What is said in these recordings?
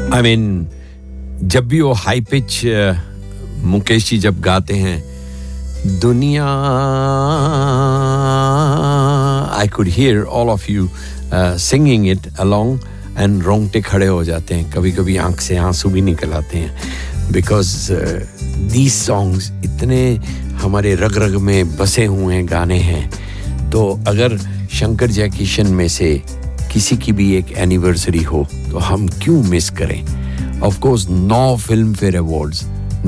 I mean, जब भी वो हाई पिच मुकेश जी जब गाते हैं दुनिया, I could hear all of you singing it along and रोंगटे खड़े हो जाते हैं, कभी-कभी आंख से आंसू भी निकल आते हैं because these songs इतने हमारे रग-रग में बसे हुए गाने हैं. तो अगर शंकर जयकिशन में से किसी की भी एक एनिवर्सरी हो तो हम क्यों मिस करें. Of course 9 film fair awards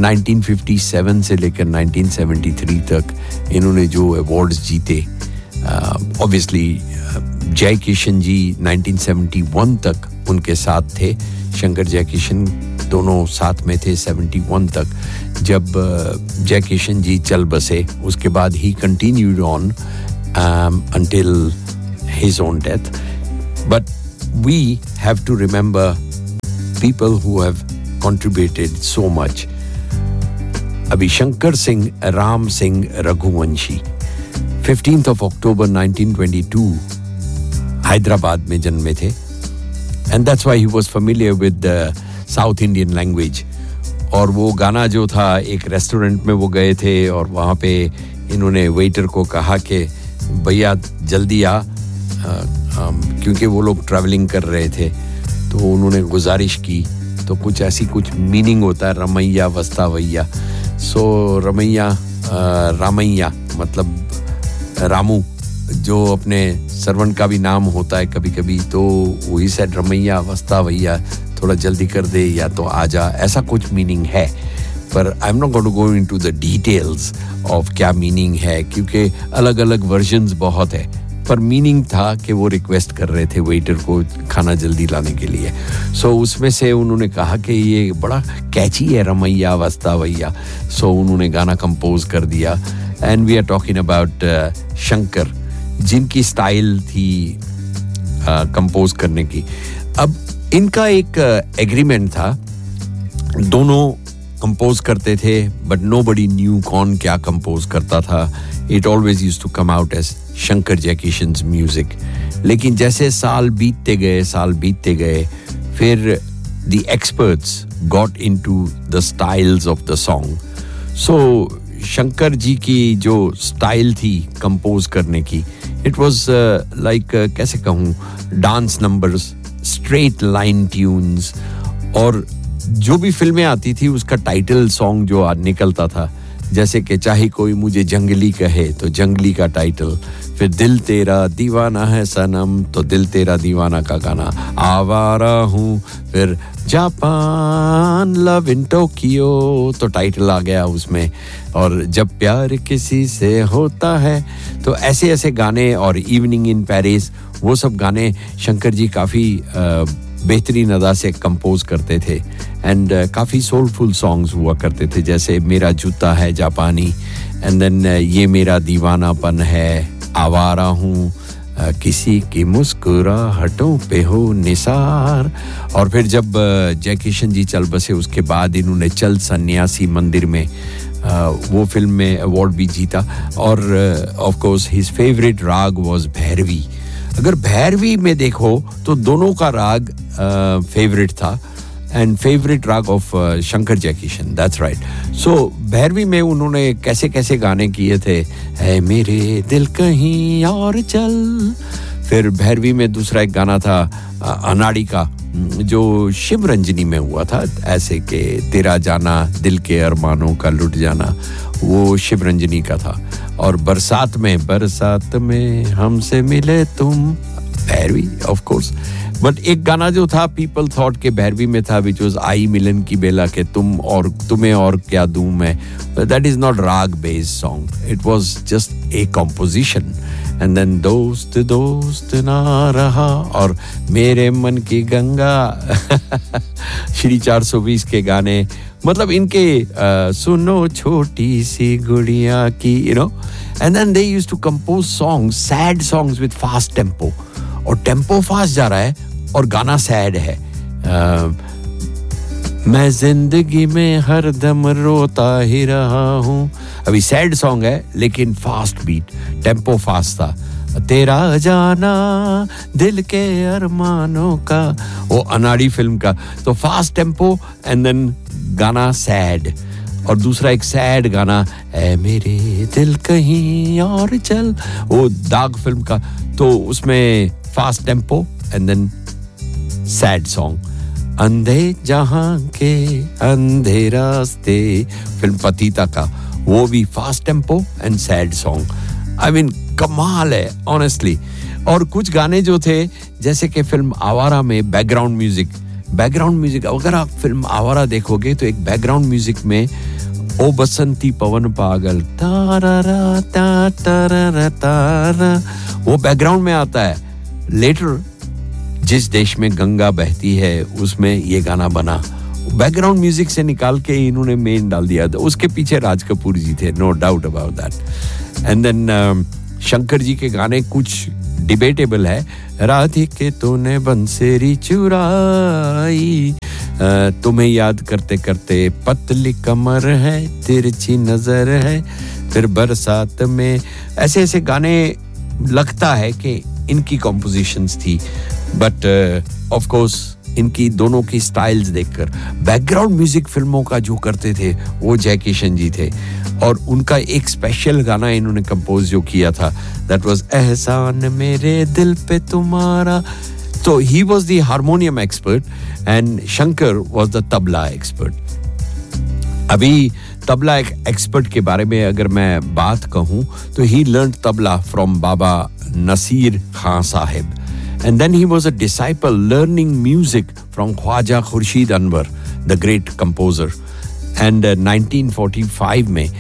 1957 से लेकर 1973 तक इन्होंने जो अवार्ड्स जीते. ऑब्वियसली जयकिशन जी 1971 तक उनके साथ थे. शंकर जयकिशन दोनों साथ में थे 71 तक. जब जयकिशन जी चल बसे उसके बाद ही continued on until his own death. But we have to remember people who have contributed so much. Abhi Shankar Singh Ram Singh Raghuvanshi 15th of October 1922 Hyderabad mein janme the, and that's why he was familiar with the South Indian language. और वो गाना जो था एक restaurant में वो गए थे और वहाँ पे इन्होंने वेटर को कहा कि भैया जल्दी आ, क्योंकि वो लोग ट्रैवलिंग कर रहे थे. तो उन्होंने गुजारिश की तो कुछ ऐसी कुछ मीनिंग होता है रमैया वस्तावैया. सो रमैया रामैया मतलब रामू जो अपने सर्वेंट का भी नाम होता है कभी कभी. तो वही सेड रमैया वस्तावैया थोड़ा जल्दी कर दे या तो आजा, ऐसा कुछ मीनिंग है. पर I am not going to go into the details of क्या मीनिंग है क्योंकि अलग अलग वर्जन्स बहुत है. पर मीनिंग था कि वो रिक्वेस्ट कर रहे थे वेटर को खाना जल्दी लाने के लिए. सो उसमें से उन्होंने कहा कि ये बड़ा कैची है रमैया वस्तावैया. सो उन्होंने गाना कंपोज कर दिया. And we are talking about Shankar जिनकी स्टाइल थी कंपोज करने की. अब इनका एक एग्रीमेंट था, दोनों कंपोज करते थे बट नोबडी न्यू कौन क्या कंपोज करता था. It always used to come out as Shankar जयकिशन's music. लेकिन जैसे साल बीतते गए फिर the experts got into the styles of the song. सो शंकर जी की जो स्टाइल थी कंपोज करने की, इट वाज लाइक कैसे कहूँ, dance numbers, straight line tunes. और जो भी फिल्में आती थी उसका टाइटल सॉन्ग जो निकलता था, जैसे कि चाहे कोई मुझे जंगली कहे तो जंगली का टाइटल, फिर दिल तेरा दीवाना है सनम तो दिल तेरा दीवाना का गाना, आवारा हूँ, फिर जापान लव इन टोक्यो तो टाइटल आ गया उसमें, और जब प्यार किसी से होता है. तो ऐसे ऐसे गाने, और इवनिंग इन पेरिस, वो सब गाने शंकर जी काफ़ी बेहतरीन अदा से कंपोज करते थे. एंड काफ़ी सोलफुल सॉन्ग्स हुआ करते थे, जैसे मेरा जूता है जापानी, एंड देन ये मेरा दीवानापन है, आवारा हूँ, किसी की मुस्कुराहटों पे हो निसार. और फिर जब जयकिशन जी चल बसे उसके बाद इन्होंने चल सन्यासी मंदिर में वो फिल्म में अवार्ड भी जीता. और ऑफ कोर्स हिज फेवरेट राग वाज भैरवी. अगर भैरवी में देखो तो दोनों का राग फेवरेट था, एंड फेवरेट राग of Shankar Jaikishan, that's right. सो भैरवी में उन्होंने कैसे कैसे गाने किए थे, है मेरे दिल कहीं और चल. फिर भैरवी में दूसरा एक गाना था अनाड़ी का, जो शिव रंजनी में हुआ था, ऐसे कि तेरा जाना दिल के अरमानों का लुट जाना, वो शिव रंजनी का था. और बरसात में हमसे मिले तुम, भैरवी ऑफ कोर्स. बट एक गाना जो था पीपल थॉट के भैरवी में था, विच वाज आई मिलन की बेला के तुम और तुम्हें और क्या दूं मैं. दैट इज नॉट राग based song, it was just a composition. And then दोस्त दोस्त ना रहा और मेरे मन की गंगा श्री 420 के गाने, मतलब इनके सुनो छोटी सी गुड़िया की, you know. And then they used to compose songs, sad songs with fast tempo. और टेम्पो फास्ट जा रहा है और गाना सैड है. मैं जिंदगी में हरदम रोता ही रहा हूँ. अभी सैड सॉन्ग है लेकिन फास्ट बीट, टेम्पो फास्ट था. तेरा जाना दिल के अरमानों का, वो अनाड़ी फिल्म का. तो फास्ट टेम्पो एंड देन गाना सैड, और दूसरा एक सैड गाना है मेरे दिल कहीं और चल, वो दाग फिल्म का. तो उसमें fast tempo and then sad song. अंधे जहां के अंधे रास्ते फिल्म पतिता का, वो भी fast tempo and sad song. I mean कमाल है ऑनेस्टली. और कुछ गाने जो थे जैसे कि फिल्म आवारा में बैकग्राउंड म्यूजिक, अगर आप फिल्म आवारा देखोगे तो एक बैकग्राउंड म्यूजिक में ओ बसंती पवन पागल तारा ता तारा तारा, वो बैकग्राउंड में आता है. लेटर जिस देश में गंगा बहती है उसमें ये गाना बना, बैकग्राउंड म्यूजिक से निकाल के इन्होंने मेन डाल दिया. तो उसके पीछे राज कपूर जी थे, no doubt about that. And then Shankar ji के गाने कुछ डिबेटेबल है. राधिके तूने बंसेरी चुराई, तुम्हें याद करते करते पतली कमर है, तिरछी नजर है, फिर बरसात में, ऐसे ऐसे गाने लगता है कि इनकी कॉम्पोजिशंस थी. बट ऑफ कोर्स इनकी दोनों की स्टाइल्स देखकर बैकग्राउंड म्यूजिक फिल्मों का जो करते थे वो जय किशन जी थे. और उनका एक स्पेशल गाना इन्होंने कंपोज जो किया था, दैट वाज एहसान मेरे दिल पे तुम्हारा. तो he was the harmonium expert and Shankar was the tabla expert. अभी तबला एक्सपर्ट के बारे में अगर मैं बात कहूं तो ही learned tabla from Baba Naseer Khan Sahib. And then he was a disciple learning music from Khwaja Khurshid Anwar, the great composer. And 1945 में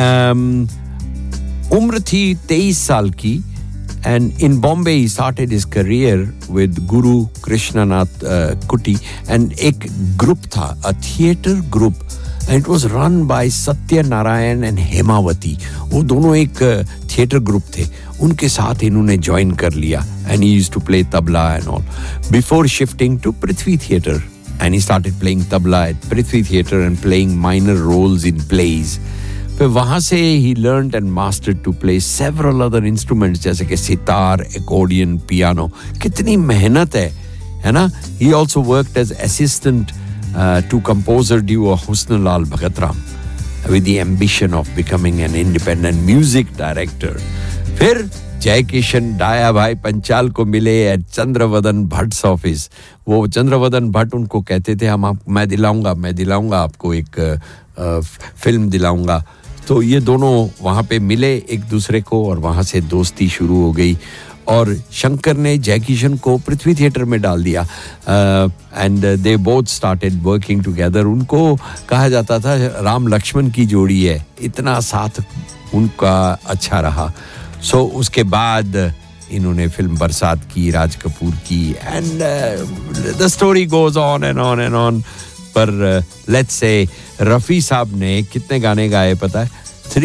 उम्र थी 23 साल की. And in Bombay he started his career with Guru Krishnanath Kuti. And एक group था, a theatre group. And it was run by Satya Narayan and Hemawati. वो दोनों एक थिएटर ग्रुप थे, उनके साथ इन्होंने ज्वाइन कर लिया. And he used to play tabla and all before shifting to Prithvi Theatre. And he started playing tabla at Prithvi Theatre and playing minor roles in plays. फिर वहाँ से he learned and mastered to play several other instruments जैसे कि sitar, accordion, piano. कितनी मेहनत है ना? He also worked as assistant to composer duo Husn Lal Bhagat Ram with the ambition of becoming an independent music director. फिर जय Kishan dia भाई पंचाल को मिले एट चंद्रवदन भट्ट ऑफिस. वो चंद्रवदन भट्ट उनको कहते थे मैं दिलाऊंगा आपको एक फिल्म दिलाऊंगा. तो ये दोनों वहाँ पे मिले एक दूसरे को और वहाँ से दोस्ती शुरू हो गई. और शंकर ने जय किशन को पृथ्वी थिएटर में डाल दिया. And they both started working together. उनको कहा जाता था राम लक्ष्मण की जोड़ी है, इतना साथ उनका अच्छा रहा. सो उसके बाद इन्होंने फिल्म बरसात की राज कपूर की. And the story goes on and on and on. पर लेट्स से रफ़ी साहब ने कितने गाने गाए पता है?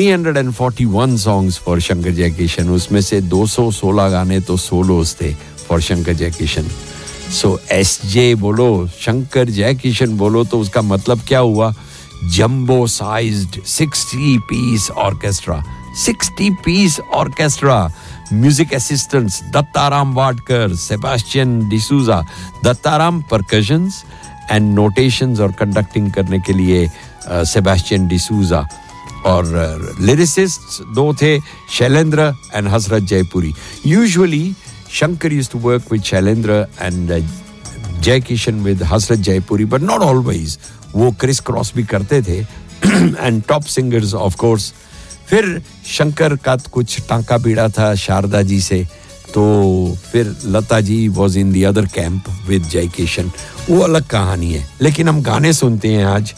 341 songs फॉर शंकर जयकिशन. उसमें से 216 गाने तो सोलोस थे for Shankar Jaikishan. So SJ बोलो, शंकर जयकिशन बोलो, तो उसका मतलब क्या हुआ? Jumbo sized 60-piece orchestra. 60-piece orchestra. Music assistants Dattaram Wadkar, Sebastian D'Souza. Dattaram percussions and notations और कंडक्टिंग करने के लिए सेबास्टियन डिसूजा. और लिरिसिस्ट दो थे, Shailendra and Hasrat Jaipuri. Usually Shankar used to work with Shailendra and जय Kishan with Hasrat Jaipuri, but not always. वो क्रिस क्रॉस भी करते थे. And top singers of course. फिर शंकर का कुछ टांका पीड़ा था शारदा जी से, तो फिर Lata ji was in the other camp with जय किशन. वो अलग कहानी है. लेकिन हम गाने सुनते हैं आज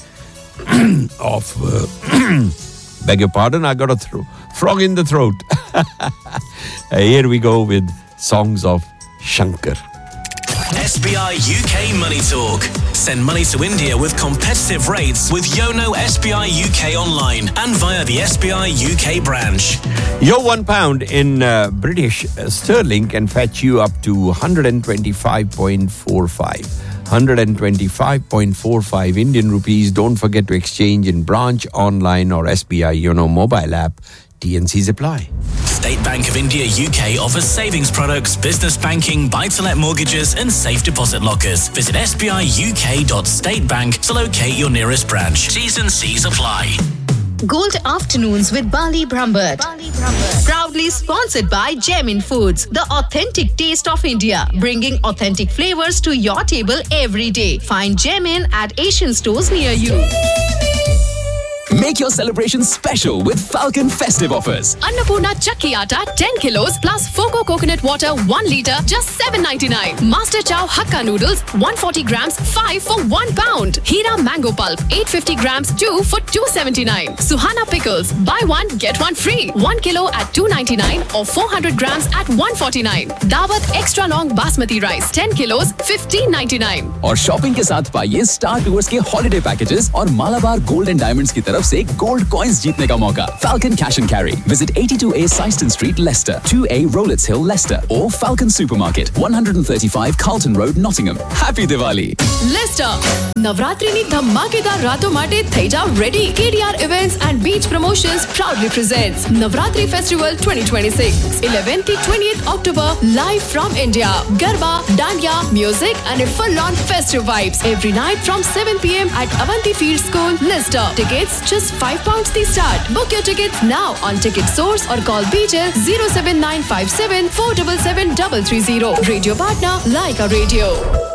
of beg your pardon, I got a frog in the throat. Here we go with songs of Shankar. SBI UK Money Talk. Send money to India with competitive rates with Yono SBI UK online and via the SBI UK branch. Your £1 in British sterling can fetch you up to 125.45. 125.45 Indian rupees. Don't forget to exchange in branch, online or SBI Yono mobile app. T&Cs apply. State Bank of India UK offers savings products, business banking, buy-to-let mortgages and safe deposit lockers. Visit sbiuk.statebank to locate your nearest branch. T's and C's apply. Gold Afternoons with Bali Brambert. Proudly sponsored by Gemin Foods, the authentic taste of India, bringing authentic flavors to your table every day. Find Gemin at Asian stores near you. Make your celebrations special with Falcon festive offers. Annapurna Chakki Atta 10 kilos plus Foco coconut water 1 litre just $7.99. Master Chow Hakka noodles 140 grams 5 for £1. Hira mango pulp 850 grams 2 for $2.79. Suhana pickles buy one get one free 1 kilo at $2.99 or 400 grams at $1.49. Dawat extra long basmati rice 10 kilos $15.99. और shopping के साथ पाइए star tours के holiday packages और Malabar gold and diamonds की तरफ से gold coins जीतने का मौका. Falcon Cash and Carry. Visit 82A Syston Street, Leicester, 2A Rowletts Hill, Leicester, or Falcon Supermarket, 135 Carlton Road, Nottingham. Happy Diwali. Leicester. Navratri ni dhamakedar rato માટે થઈ જાવ ready. KDR Events and Beach Promotions proudly presents Navratri Festival 2026. 11th to 20th October live from India. Garba, Dandiya, music and a full-on festive vibes every night from 7 p.m. at Avanti Field School, Leicester. Tickets just £5 the start. Book your tickets now on Ticket Source or call BJ 07957 477 330. Radio partner Laika Radio.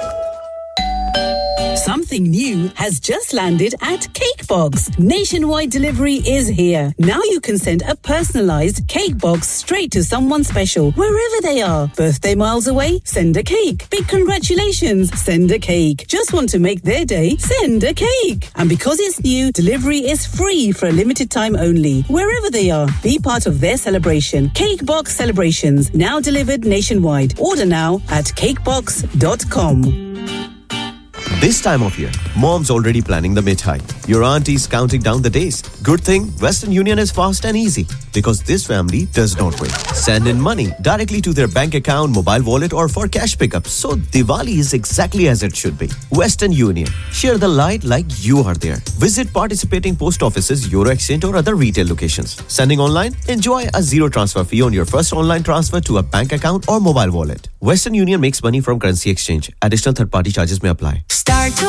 Something new has just landed at Cakebox. Nationwide delivery is here. Now you can send a personalized cake box straight to someone special, wherever they are. Birthday miles away? Send a cake. Big congratulations? Send a cake. Just want to make their day? Send a cake. And because it's new, delivery is free for a limited time only. Wherever they are, be part of their celebration. Cakebox Celebrations, now delivered nationwide. Order now at cakebox.com. This time of year, Mom's already planning the mithai. Your auntie's counting down the days. Good thing Western Union is fast and easy because this family does not wait. Send in money directly to their bank account, mobile wallet or for cash pickup. So Diwali is exactly as it should be. Western Union. Share the light like you are there. Visit participating post offices, Euro Exchange or other retail locations. Sending online? Enjoy a zero transfer fee on your first online transfer to a bank account or mobile wallet. Western Union makes money from currency exchange. Additional third-party charges may apply.